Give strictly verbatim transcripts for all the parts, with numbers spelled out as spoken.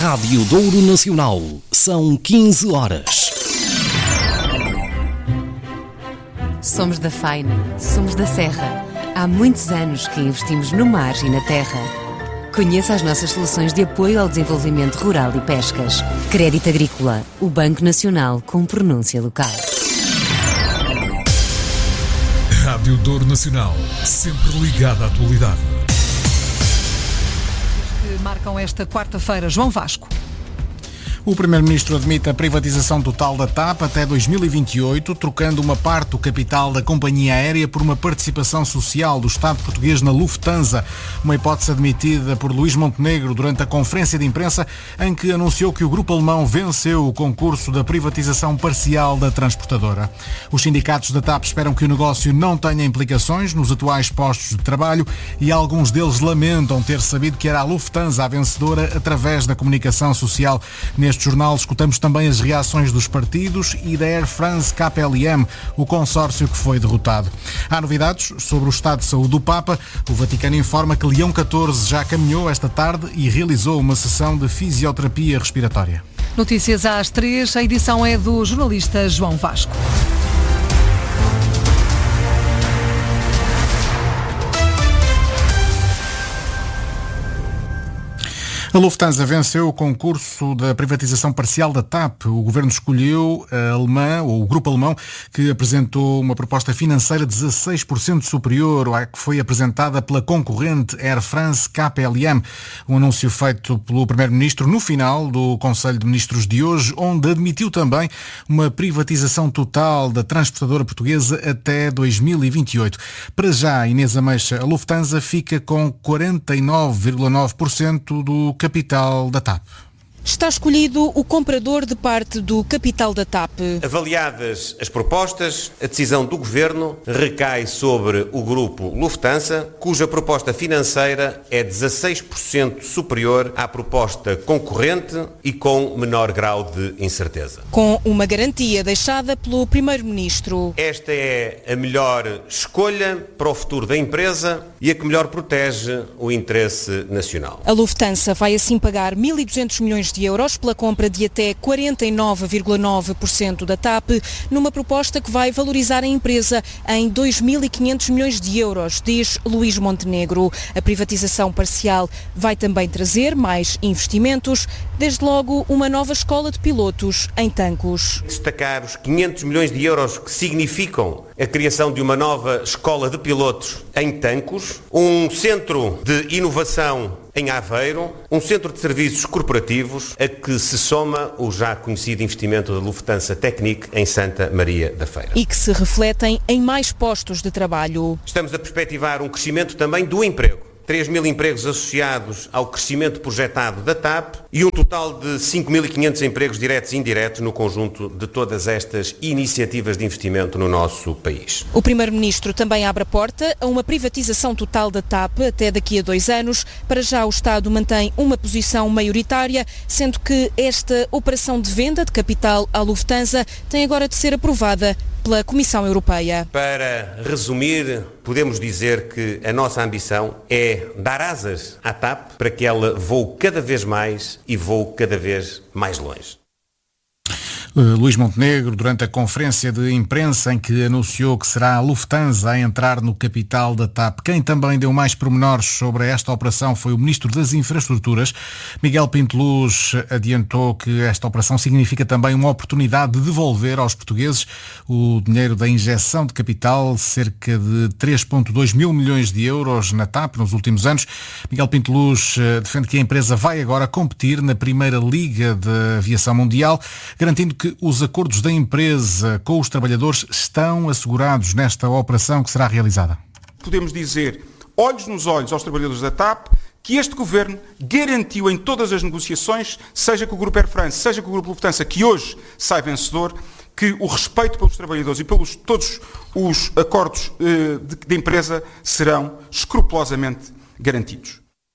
Rádio Douro Nacional. São quinze horas. Somos da Faina, somos da Serra. Há muitos anos que investimos no mar e na terra. Conheça as nossas soluções de apoio ao desenvolvimento rural e pescas. Crédito Agrícola, o Banco Nacional com pronúncia local. Rádio Douro Nacional, sempre ligada à atualidade. Que marcam esta quarta-feira, João Vasco. O Primeiro-Ministro admite a privatização total da T A P até dois mil e vinte e oito, trocando uma parte do capital da companhia aérea por uma participação social do Estado português na Lufthansa, uma hipótese admitida por Luís Montenegro durante a conferência de imprensa em que anunciou que o grupo alemão venceu o concurso da privatização parcial da transportadora. Os sindicatos da T A P esperam que o negócio não tenha implicações nos atuais postos de trabalho e alguns deles lamentam ter sabido que era a Lufthansa a vencedora através da comunicação social. Neste jornal escutamos também as reações dos partidos e da Air France K L M, o consórcio que foi derrotado. Há novidades sobre o estado de saúde do Papa. O Vaticano informa que Leão catorze já caminhou esta tarde e realizou uma sessão de fisioterapia respiratória. Notícias às três, a edição é do jornalista João Vasco. A Lufthansa venceu o concurso da privatização parcial da T A P. O governo escolheu a alemã, ou o grupo alemão, que apresentou uma proposta financeira dezasseis por cento superior à que foi apresentada pela concorrente Air France K L M. Um anúncio feito pelo Primeiro-Ministro no final do Conselho de Ministros de hoje, onde admitiu também uma privatização total da transportadora portuguesa até dois mil e vinte e oito. Para já, Inês Ameixa, a Lufthansa fica com quarenta e nove vírgula nove por cento do capital da T A P. Está escolhido o comprador de parte do capital da T A P. Avaliadas as propostas, a decisão do Governo recai sobre o grupo Lufthansa, cuja proposta financeira é dezasseis por cento superior à proposta concorrente e com menor grau de incerteza. Com uma garantia deixada pelo Primeiro-Ministro. Esta é a melhor escolha para o futuro da empresa e a que melhor protege o interesse nacional. A Lufthansa vai assim pagar mil e duzentos milhões de euros pela compra de até quarenta e nove vírgula nove por cento da T A P, numa proposta que vai valorizar a empresa em dois mil e quinhentos milhões de euros, diz Luís Montenegro. A privatização parcial vai também trazer mais investimentos, desde logo uma nova escola de pilotos em Tancos. Destacar os quinhentos milhões de euros que significam a criação de uma nova escola de pilotos em Tancos, um centro de inovação em Aveiro, um centro de serviços corporativos a que se soma o já conhecido investimento da Lufthansa Technik em Santa Maria da Feira. E que se refletem em mais postos de trabalho. Estamos a perspectivar um crescimento também do emprego. três mil empregos associados ao crescimento projetado da T A P e um total de cinco mil e quinhentos empregos diretos e indiretos no conjunto de todas estas iniciativas de investimento no nosso país. O Primeiro-Ministro também abre a porta a uma privatização total da T A P até daqui a dois anos. Para já o Estado mantém uma posição maioritária, sendo que esta operação de venda de capital à Lufthansa tem agora de ser aprovada pela Comissão Europeia. Para resumir, podemos dizer que a nossa ambição é dar asas à T A P para que ela voe cada vez mais e voe cada vez mais longe. Luís Montenegro, durante a conferência de imprensa em que anunciou que será a Lufthansa a entrar no capital da T A P. Quem também deu mais pormenores sobre esta operação foi o Ministro das Infraestruturas. Miguel Pinto Luz adiantou que esta operação significa também uma oportunidade de devolver aos portugueses o dinheiro da injeção de capital, cerca de três vírgula dois mil milhões de euros na T A P nos últimos anos. Miguel Pinto Luz defende que a empresa vai agora competir na primeira liga da aviação mundial, garantindo que que os acordos da empresa com os trabalhadores estão assegurados nesta operação que será realizada. Podemos dizer, olhos nos olhos aos trabalhadores da T A P, que este Governo garantiu em todas as negociações, seja com o Grupo Air France, seja com o Grupo Lufthansa, que hoje sai vencedor, que o respeito pelos trabalhadores e pelos todos os acordos eh, de, de empresa serão escrupulosamente garantidos.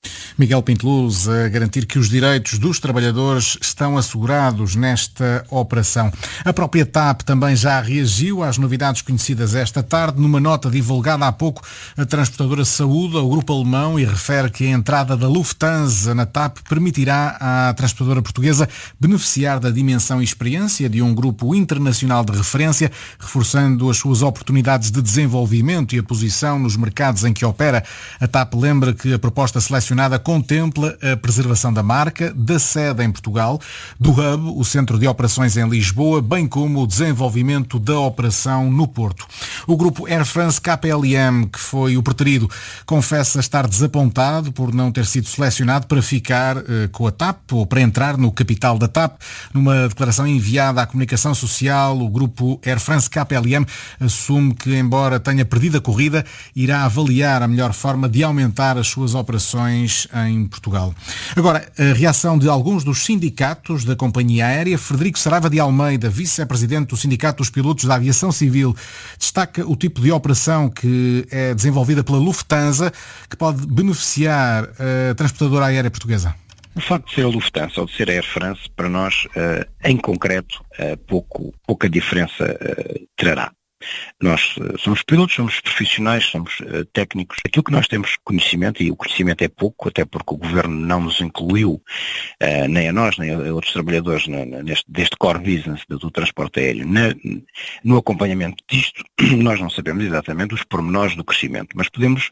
Miguel Pinto Luz a garantir que os direitos dos trabalhadores estão assegurados nesta operação. A própria T A P também já reagiu às novidades conhecidas esta tarde. Numa nota divulgada há pouco, a transportadora saúda o grupo alemão e refere que a entrada da Lufthansa na T A P permitirá à transportadora portuguesa beneficiar da dimensão e experiência de um grupo internacional de referência, reforçando as suas oportunidades de desenvolvimento e a posição nos mercados em que opera. A T A P lembra que a proposta selecionada contempla a preservação da marca, da sede em Portugal, do Hub, o centro de operações em Lisboa, bem como o desenvolvimento da operação no Porto. O grupo Air France K L M, que foi o preterido, confessa estar desapontado por não ter sido selecionado para ficar eh, com a T A P ou para entrar no capital da T A P. Numa declaração enviada à comunicação social, o grupo Air France K L M assume que, embora tenha perdido a corrida, irá avaliar a melhor forma de aumentar as suas operações em Portugal. Agora, a reação de alguns dos sindicatos da companhia aérea. Frederico Saraiva de Almeida, vice-presidente do Sindicato dos Pilotos da Aviação Civil, destaca o tipo de operação que é desenvolvida pela Lufthansa, que pode beneficiar a transportadora aérea portuguesa. O facto de ser a Lufthansa ou de ser a Air France, para nós, em concreto, pouco, pouca diferença trará. Nós uh, somos pilotos, somos profissionais, somos uh, técnicos. Aquilo que nós temos conhecimento, e o conhecimento é pouco, até porque o Governo não nos incluiu, uh, nem a nós, nem a outros trabalhadores na, na, neste, deste core business do, do transporte aéreo. Na, no acompanhamento disto, nós não sabemos exatamente os pormenores do crescimento, mas podemos,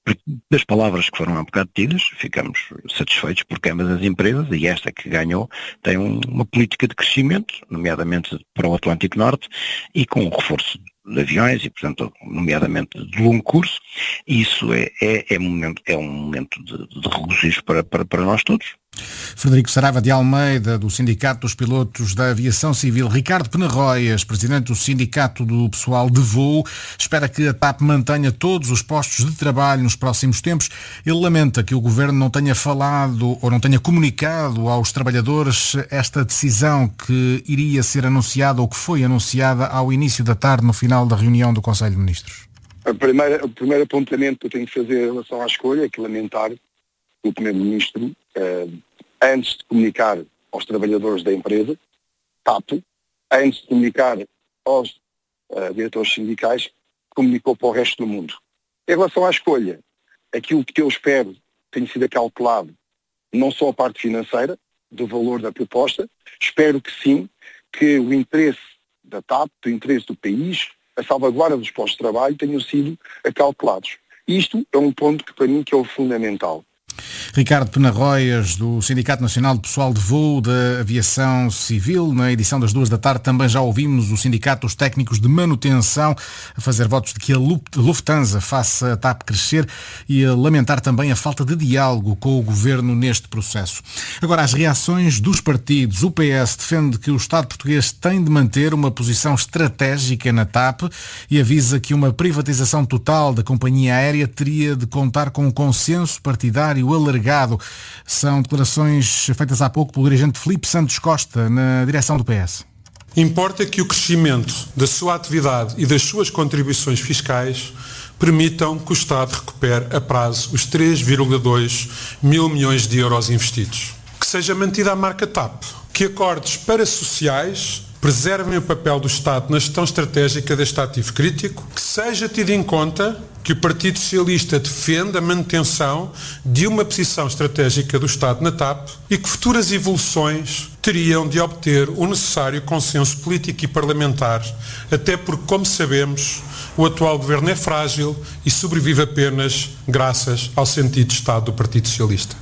das palavras que foram há bocado tidas, ficamos satisfeitos porque ambas as empresas, e esta que ganhou, tem um, uma política de crescimento, nomeadamente para o Atlântico Norte, e com um reforço de aviões e, portanto, nomeadamente de longo curso. Isso é, é, é, momento, é um momento de, de regozijo para, para, para nós todos. Frederico Saraiva de Almeida, do Sindicato dos Pilotos da Aviação Civil. Ricardo Penarroias, presidente do Sindicato do Pessoal de Voo, espera que a T A P mantenha todos os postos de trabalho nos próximos tempos. Ele lamenta que o Governo não tenha falado ou não tenha comunicado aos trabalhadores esta decisão que iria ser anunciada ou que foi anunciada ao início da tarde, no final da reunião do Conselho de Ministros. A primeira, o primeiro apontamento que eu tenho que fazer em relação à escolha é que lamentar o Primeiro-Ministro, eh, antes de comunicar aos trabalhadores da empresa, T A P, antes de comunicar aos eh, diretores sindicais, comunicou para o resto do mundo. Em relação à escolha, aquilo que eu espero tem sido calculado, não só a parte financeira, do valor da proposta, espero que sim, que o interesse da T A P, o interesse do país, a salvaguarda dos postos de trabalho tenham sido calculados. Isto é um ponto que para mim que é o fundamental. Ricardo Penarroias, do Sindicato Nacional de Pessoal de Voo da Aviação Civil. Na edição das duas da tarde também já ouvimos o Sindicato dos Técnicos de Manutenção a fazer votos de que a Lufthansa faça a T A P crescer e a lamentar também a falta de diálogo com o Governo neste processo. Agora, as reações dos partidos. O P S defende que o Estado português tem de manter uma posição estratégica na T A P e avisa que uma privatização total da companhia aérea teria de contar com um consenso partidário alargado. São declarações feitas há pouco pelo dirigente Filipe Santos Costa, na direção do P S. Importa que o crescimento da sua atividade e das suas contribuições fiscais permitam que o Estado recupere a prazo os três vírgula dois mil milhões de euros investidos. Que seja mantida a marca T A P. Que acordos parasociais preservem o papel do Estado na gestão estratégica deste ativo crítico. Que seja tido em conta que o Partido Socialista defende a manutenção de uma posição estratégica do Estado na T A P e que futuras evoluções teriam de obter o necessário consenso político e parlamentar, até porque, como sabemos, o atual governo é frágil e sobrevive apenas graças ao sentido de Estado do Partido Socialista.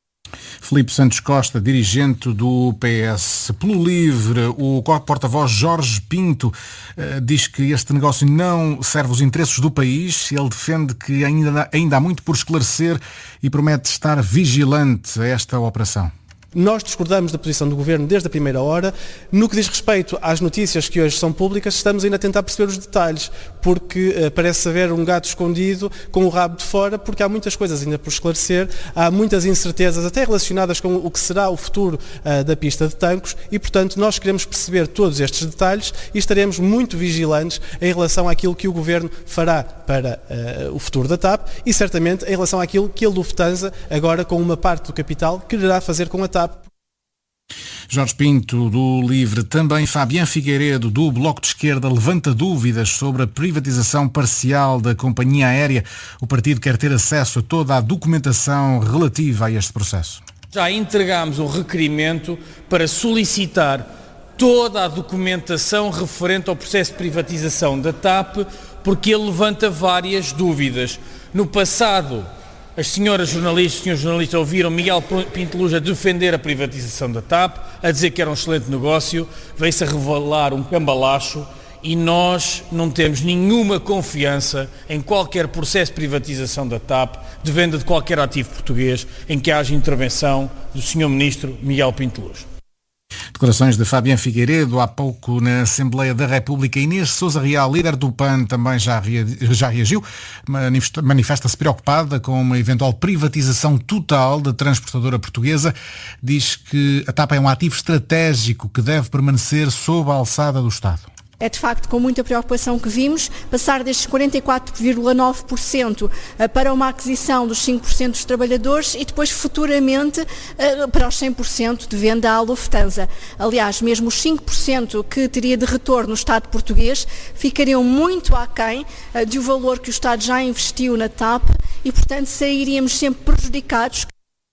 Filipe Santos Costa, dirigente do P S. Pelo Livre, o porta-voz Jorge Pinto eh, diz que este negócio não serve os interesses do país. Ele defende que ainda, ainda há muito por esclarecer e promete estar vigilante a esta operação. Nós discordamos da posição do Governo desde a primeira hora. No que diz respeito às notícias que hoje são públicas, estamos ainda a tentar perceber os detalhes, porque uh, parece haver um gato escondido com o rabo de fora, porque há muitas coisas ainda por esclarecer, há muitas incertezas, até relacionadas com o que será o futuro uh, da pista de Tancos, e, portanto, nós queremos perceber todos estes detalhes e estaremos muito vigilantes em relação àquilo que o Governo fará para uh, o futuro da T A P e, certamente, em relação àquilo que a Lufthansa, agora com uma parte do capital, quererá fazer com a T A P. Jorge Pinto, do LIVRE. Também Fabián Figueiredo, do Bloco de Esquerda, levanta dúvidas sobre a privatização parcial da companhia aérea. O partido quer ter acesso a toda a documentação relativa a este processo. Já entregámos um requerimento para solicitar toda a documentação referente ao processo de privatização da T A P, porque ele levanta várias dúvidas. No passado, as senhoras jornalistas e senhores jornalistas ouviram Miguel Pinto Luz a defender a privatização da T A P, a dizer que era um excelente negócio, veio-se a revelar um cambalacho e nós não temos nenhuma confiança em qualquer processo de privatização da T A P, de venda de qualquer ativo português, em que haja intervenção do senhor Ministro Miguel Pinto Luz. Declarações de Fabián Figueiredo há pouco na Assembleia da República. Inês Sousa Real, líder do P A N, também já, já reagiu. Manifesta-se preocupada com uma eventual privatização total da transportadora portuguesa. Diz que a T A P é um ativo estratégico que deve permanecer sob a alçada do Estado. É de facto com muita preocupação que vimos passar destes quarenta e quatro vírgula nove por cento para uma aquisição dos cinco por cento dos trabalhadores e depois futuramente para os cem por cento de venda à Lufthansa. Aliás, mesmo os cinco por cento que teria de retorno no Estado português ficariam muito aquém do valor que o Estado já investiu na T A P e, portanto, sairíamos sempre prejudicados.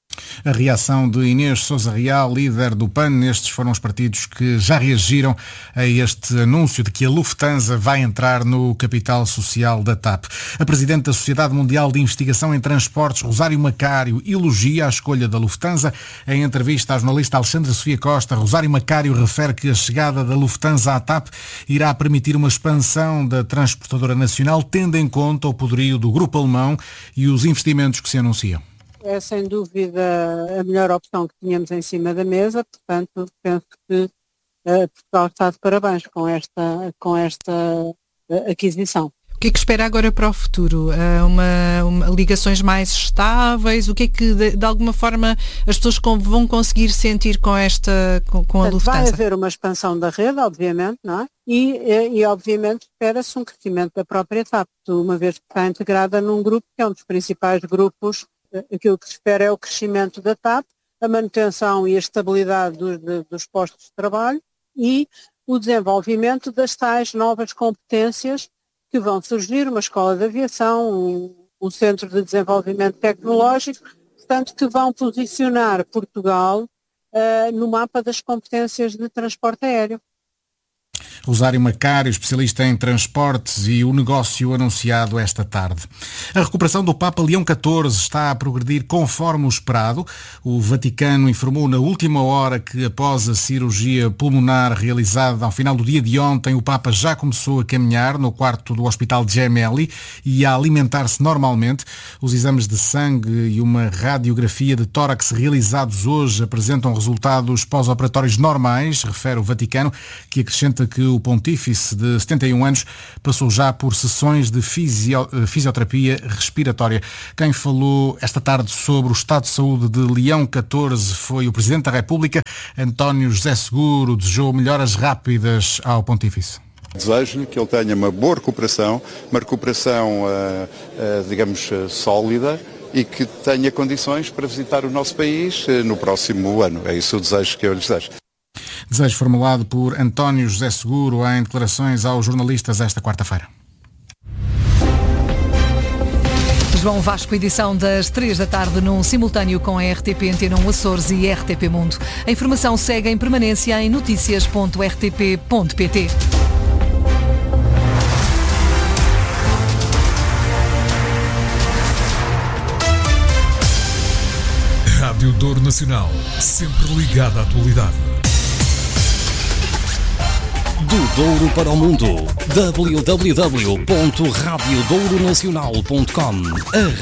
A reação de Inês Sousa Real, líder do P A N. Estes foram os partidos que já reagiram a este anúncio de que a Lufthansa vai entrar no capital social da T A P. A Presidente da Sociedade Mundial de Investigação em Transportes, Rosário Macário, elogia a escolha da Lufthansa. Em entrevista à jornalista Alexandra Sofia Costa, Rosário Macário refere que a chegada da Lufthansa à T A P irá permitir uma expansão da transportadora nacional, tendo em conta o poderio do grupo alemão e os investimentos que se anunciam. É sem dúvida a melhor opção que tínhamos em cima da mesa, portanto penso que uh, Portugal está de parabéns com esta, com esta uh, aquisição. O que é que espera agora para o futuro? Uh, uma, uma, ligações mais estáveis? O que é que de, de alguma forma as pessoas com, vão conseguir sentir com esta, com, com a Lufthansa? Vai haver uma expansão da rede, obviamente, não é? E, e, e obviamente espera-se um crescimento da própria T A P, uma vez que está integrada num grupo que é um dos principais grupos. Aquilo que se espera é o crescimento da T A P, a manutenção e a estabilidade do, de, dos postos de trabalho e o desenvolvimento das tais novas competências que vão surgir, uma escola de aviação, um, um centro de desenvolvimento tecnológico, portanto que vão posicionar Portugal uh, no mapa das competências de transporte aéreo. Rosário Macário, especialista em transportes e o negócio anunciado esta tarde. A recuperação do Papa Leão catorze está a progredir conforme o esperado. O Vaticano informou na última hora que, após a cirurgia pulmonar realizada ao final do dia de ontem, o Papa já começou a caminhar no quarto do Hospital Gemelli e a alimentar-se normalmente. Os exames de sangue e uma radiografia de tórax realizados hoje apresentam resultados pós-operatórios normais, refere o Vaticano, que acrescenta que o pontífice de setenta e um anos passou já por sessões de fisio, fisioterapia respiratória. Quem falou esta tarde sobre o estado de saúde de Leão catorze foi o Presidente da República. António José Seguro desejou melhoras rápidas ao pontífice. Desejo-lhe que ele tenha uma boa recuperação, uma recuperação, uh, uh, digamos, uh, sólida e que tenha condições para visitar o nosso país uh, no próximo ano. É isso o desejo que eu lhe desejo. Desejo formulado por António José Seguro em declarações aos jornalistas esta quarta-feira. João Vasco, edição das três da tarde, num simultâneo com a R T P Antena um Açores e R T P Mundo. A informação segue em permanência em notícias ponto r t p ponto p t. Rádio Douro Nacional, sempre ligada à atualidade. Do Douro para o Mundo, w w w ponto radio douro nacional ponto com.